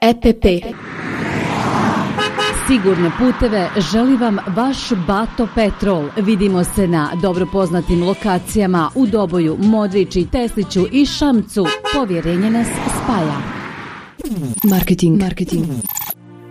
EPP. Sigurne puteve želi vam vaš Bato Petrol. Vidimo se na dobro poznatim lokacijama u Doboju, Modrići, Tesliću i Šamcu. Povjerenje nas spaja. Marketing.